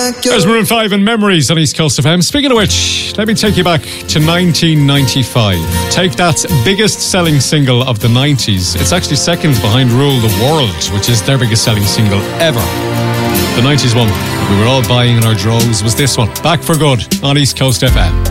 There's Maroon 5 and Memories on East Coast FM. Speaking of which, let me take you back to 1995. Take That's biggest selling single of the 90s. It's actually second behind Rule the World, which is their biggest selling single ever. The 90s one we were all buying in our droves was this one, Back for Good on East Coast FM.